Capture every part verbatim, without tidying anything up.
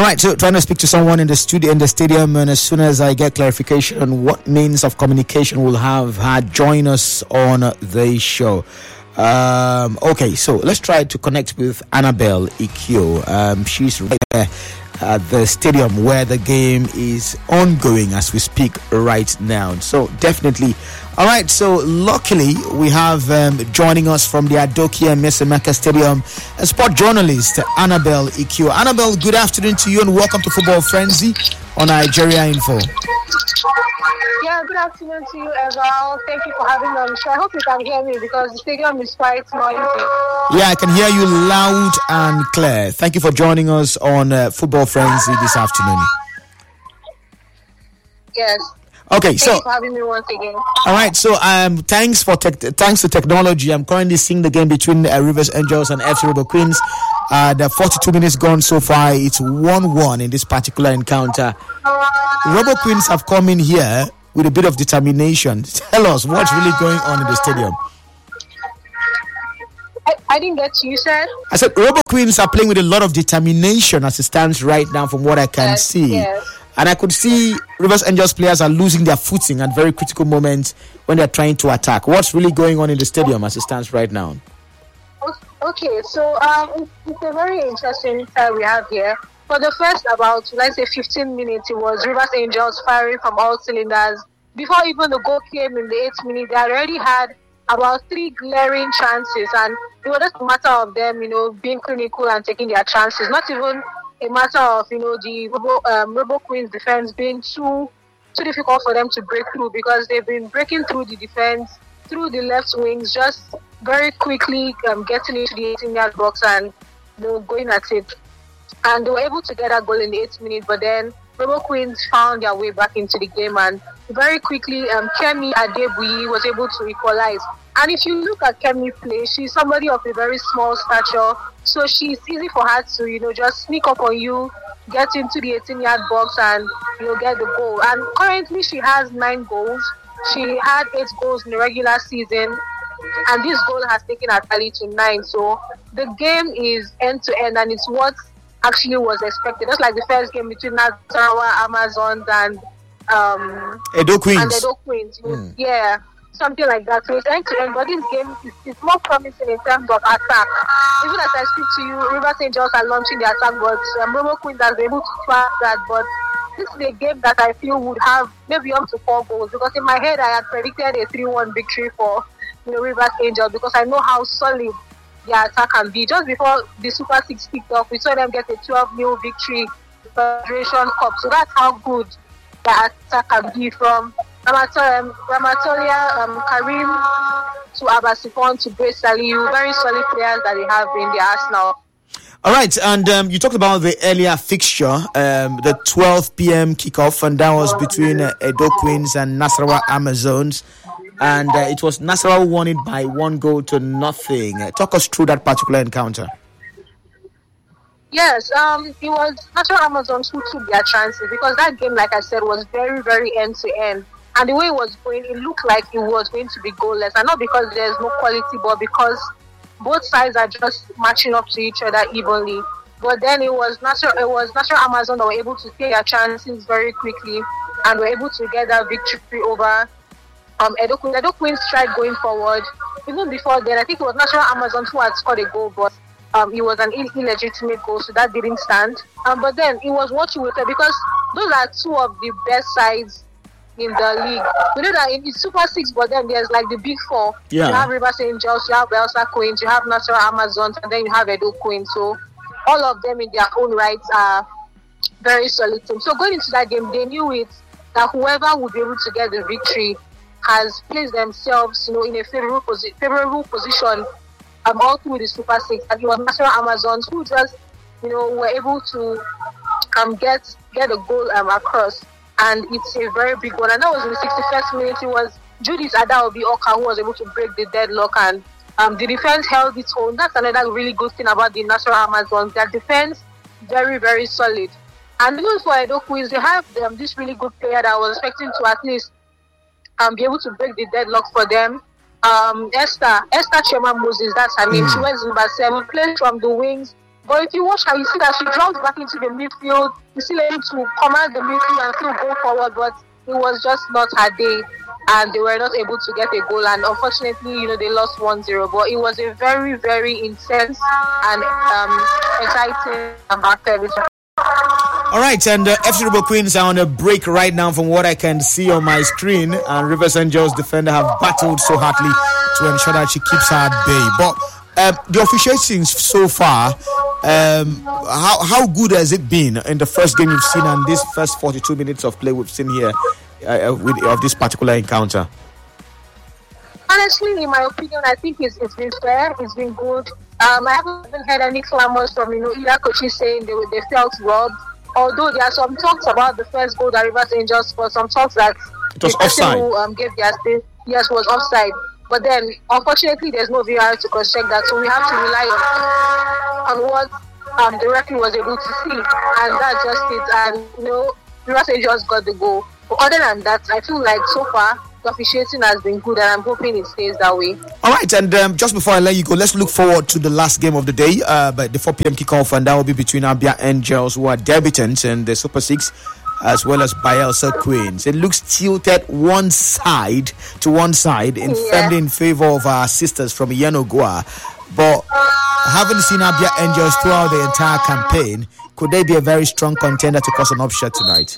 right, so trying to speak to someone in the studio, in the stadium, and as soon as I get clarification on what means of communication we'll have had, join us on the show. Um, okay, so let's try to connect with Annabelle Ikio. Um, she's right there at the stadium where the game is ongoing as we speak right now. So definitely. All right, so luckily we have um, joining us from the Adokia Mesemaka Stadium a sport journalist, Annabelle Ikio. Annabelle, good afternoon to you and welcome to Football Frenzy on Nigeria Info. Yeah, good afternoon to you as well. Thank you for having me on the show. I hope you can hear me because the stadium is quite noisy. Yeah, I can hear you loud and clear. Thank you for joining us on uh, Football Frenzy this afternoon. Yes. Okay, Thank so you for having me once again. all right, so um, thanks for tech thanks to technology. I'm currently seeing the game between uh, Rivers Angels and F C Robo Queens. Uh, the forty-two minutes gone so far. It's one one in this particular encounter. Robo Queens have come in here with a bit of determination. Tell us what's really going on in the stadium. I, I didn't get you, you said? I said Robo Queens are playing with a lot of determination as it stands right now, from what I can Yes, see. yes. And I could see Rivers Angels players are losing their footing at very critical moments when they're trying to attack. What's really going on in the stadium as it stands right now? Okay, so um, it's, it's a very interesting time we have here. For the first about, let's say, fifteen minutes, it was Rivers Angels firing from all cylinders. Before even the goal came in the eighth minute, they had already had about three glaring chances, and it was just a matter of them, you know, being clinical and taking their chances. Not even a matter of, you know, the Robo, um, Robo Queens defense being too too difficult for them to break through, because they've been breaking through the defense, through the left wings, just very quickly um, getting into the eighteen-yard box and, you know, going at it. And they were able to get a goal in the eighth minute, but then Robo Queens found their way back into the game, and very quickly um, Kemi Adebuyi was able to equalize. And if you look at Kemi play, she's somebody of a very small stature, so she's easy for her to, you know, just sneak up on you, get into the eighteen-yard box and, you know, get the goal. And currently she has nine goals. She had eight goals in the regular season, and this goal has taken her tally to nine. So the game is end-to-end, and it's what actually was expected. Just like the first game between Nasarawa Amazons and um, Edo Queens. And Edo Queens. Mm. Yeah, something like that. So it's end-to-end, but this game is, is more promising in terms of attack. Even as I speak to you, Rivers Angels are launching the attack, but um, Robo Queens has been able to track that. But this is a game that I feel would have maybe up to four goals, because in my head I had predicted a three one victory for, you know, Rivers Angels, because I know how solid their attack can be. Just before the Super Six kicked off, we saw them get a twelve nil victory in the Federation Cup. So that's how good their attack can be, from Ramatolia, Ramatolia um, Karim to Abasifon to Grace Saliu. Very solid players that they have in the Arsenal. All right, and um, you talked about the earlier fixture, um, the twelve p.m. kickoff, and that was between uh, Edo Queens and Nasarawa Amazons. And uh, it was Nasarawa who won it by one goal to nothing. Uh, talk us through that particular encounter. Yes, um, it was Nasarawa Amazons who took their chances, because that game, like I said, was very, very end-to-end. And the way it was going, it looked like it was going to be goalless. And not because there's no quality, but because both sides are just matching up to each other evenly. But then it was Nasarawa, it was Nasarawa Amazons that were able to take their chances very quickly and were able to get that victory over Um, Edo Queens. Edo Queens tried going forward. Even before then, I think it was Nasarawa Amazons who had scored a goal, but um, it was an Ill- illegitimate goal, so that didn't stand. Um, but then it was what you would say, because those are two of the best sides in the league. We know that in the Super Six, but then there's like the big four. Yeah. You have Rivers Angels, you have Elsa Queens, you have Nasarawa Amazons, and then you have Edo Queens. So all of them in their own rights are very solid teams. So going into that game, they knew it, that whoever would be able to get the victory has placed themselves, you know, in a favorable, posi- favorable position um, all through the Super Six. And it was Nasarawa Amazons who just, you know, were able to um, get get a goal um, across. And it's a very big one. And that was in the sixty-first minute. It was Judith Adaobi Oka who was able to break the deadlock, and um, the defense held its own. That's another really good thing about the Nasarawa Amazons. Their defense, very, very solid. And even for Edo Queens, they have um, this really good player that I was expecting to at least um, be able to break the deadlock for them. Um, Esther, Esther Chema Moses, that's her name. She was number seven, plays from the wings, But if you watch her, you see that she drops back into the midfield. You still able to command the midfield and still go forward, but it was just not her day, and they were not able to get a goal. And unfortunately, you know, they lost one zero. But it was a very, very intense and um, exciting match. All right, and uh, F C Robo Queens are on a break right now from what I can see on my screen, and Rivers Angels defender have battled so hardly to ensure that she keeps her at bay. But uh, the officiating so far, um, how how good has it been in the first game we've seen and this first forty-two minutes of play we've seen here uh, with, of this particular encounter? Honestly, in my opinion, I think it's, it's been fair, it's been good. Um, I haven't heard any clamors from, you know, either coaches saying they, they felt robbed. Although there are some talks about the first goal that Rivers Angels scored, some talks that it was the person offside. who um, gave their stay, yes, was offside. But then, unfortunately, there's no V R to cross-check that, so we have to rely on, on what um, the referee was able to see, and that's just it. And, you know, Rivers Angels got the goal. But other than that, I feel like so far, the officiating has been good, and I'm hoping it stays that way. All right, and um, just before I let you go, let's look forward to the last game of the day, uh, but the four p.m. kickoff, and that will be between Abia Angels, who are debutants in the Super Six, as well as Bielsa Queens. It looks tilted one side to one side, in Yeah. firmly in favor of our sisters from Yanogua. But having seen Abia Angels throughout the entire campaign, could they be a very strong contender to cause an upset tonight?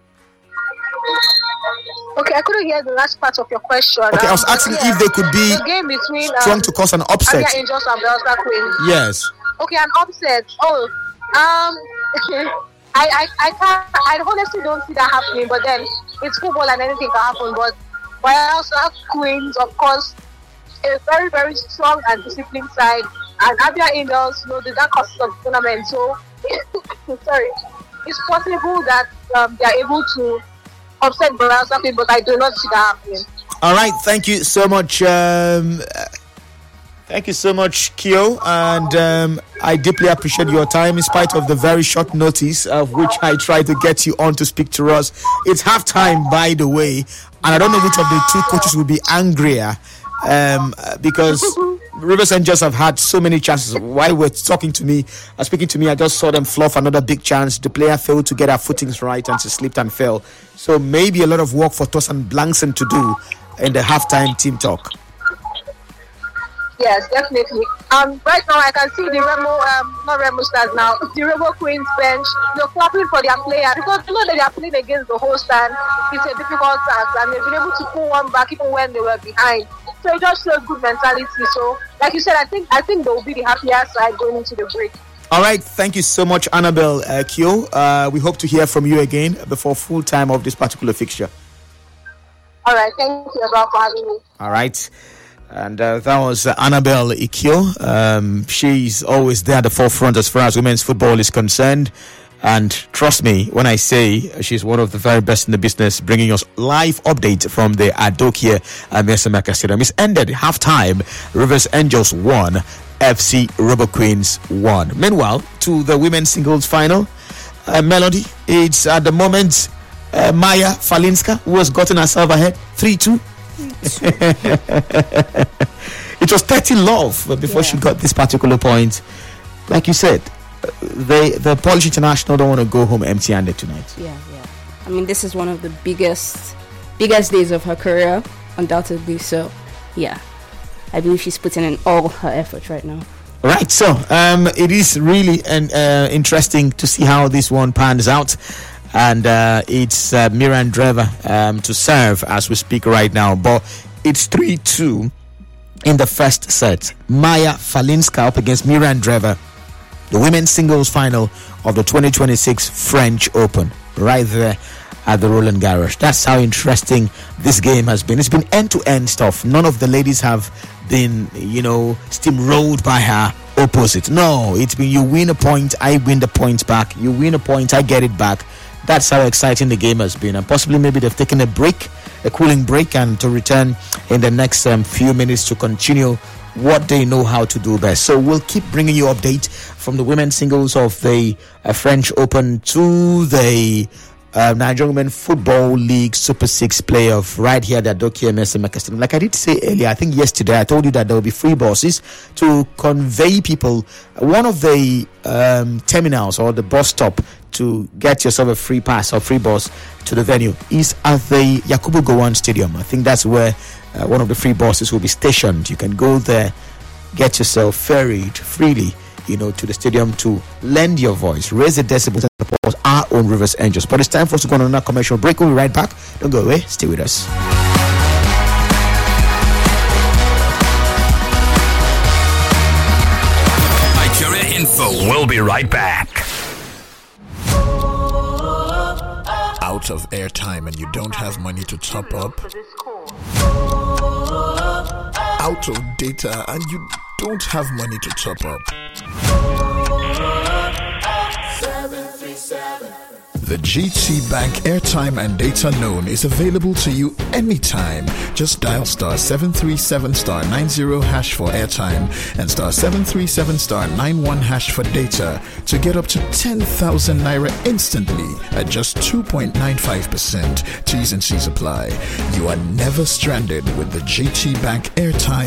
Okay, I couldn't hear the last part of your question. Okay, I was Um, asking yeah, if they could be the game between um, strong to cause an upset. Abia Angels and Bielsa Queens. Yes. Okay, an upset. Oh, um, I, I, I can't. I honestly don't see that happening. But then it's football and anything can happen. But Bielsa Queens, of course, a very very strong and disciplined side, and Abia Angels, you know, the dark horses of the tournament. So, sorry, it's possible that um, they are able to upset Bielsa Queens, but I do not see that happening. All right, thank you so much. Um, thank you so much, Kyo, and um, I deeply appreciate your time in spite of the very short notice of which I tried to get you on to speak to us. It's halftime, by the way, and I don't know which of the two coaches will be angrier um, because Rivers Angels have had so many chances. While we're talking to me, uh, speaking to me, I just saw them fluff another big chance. The player failed to get her footings right and she slipped and fell. So maybe a lot of work for Tosan Blankson to do in the halftime team talk. Yes, definitely. Um, right now I can see the Remo, um, not Remo Stars now, the Remo Queens bench, they're clapping for their player because you know that they are playing against the host and it's a difficult task, and they've been able to pull one back even when they were behind. So it just shows good mentality. So, like you said, I think I think they will be the happier side going into the break. All right, thank you so much, Annabelle uh, Kyo. Uh, we hope to hear from you again before full time of this particular fixture. All right, thank you about for having me. All right. And uh, that was uh, Annabelle Ikio. Um, she's always there at the forefront as far as women's football is concerned. And trust me when I say she's one of the very best in the business, bringing us live updates from the Adokia Mesamaka Stadium. It's ended halftime. Rivers Angels won, F C Robo Queens won. Meanwhile, to the women's singles final, uh, Melody, it's at the moment uh, Maya Falinska, who has gotten herself ahead three two. It was thirty love before yeah. she got this particular point. Like you said, they the Polish International don't want to go home empty-handed tonight. Yeah, yeah. I mean, this is one of the biggest, biggest days of her career, undoubtedly. So, yeah, I believe she's putting in all her efforts right now. Right. So, um, it is really an, uh, interesting to see how this one pans out. And uh, it's uh, Miran Dreva um, to serve as we speak right now. But it's three two in the first set. Maya Falinska up against Miran Dreva. The women's singles final of the twenty twenty-six French Open. Right there at the Roland Garros. That's how interesting this game has been. It's been end-to-end stuff. None of the ladies have been, you know, steamrolled by her opposite. No, it's been you win a point, I win the point back. You win a point, I get it back. That's how exciting the game has been. And possibly maybe they've taken a break, a cooling break, and to return in the next um, few minutes to continue what they know how to do best. So we'll keep bringing you update from the women's singles of the uh, French Open to the uh, Nigerian Women Football League Super Six playoff right here at Doki M S in Stadium. Like I did say earlier, I think yesterday I told you that there will be free buses to convey people. One of the um, terminals or the bus stop to get yourself a free pass or free bus to the venue is at the Yakubu Gowon Stadium. I think that's where uh, one of the free buses will be stationed. You can go there, get yourself ferried freely, you know, to the stadium to lend your voice, raise the decibels, and support our own Rivers Angels. But it's time for us to go on another commercial break. We'll be right back. Don't go away. Stay with us. Nigeria Info. We'll be right back. Out of airtime and you don't have money to top up? Out of data and you don't have money to top up? The G T Bank airtime and data loan is available to you anytime. Just dial star seven three seven star nine zero hash for airtime and star seven three seven star nine one hash for data to get up to ten thousand naira instantly at just two point nine five percent. T's and C's apply. You are never stranded with the G T Bank airtime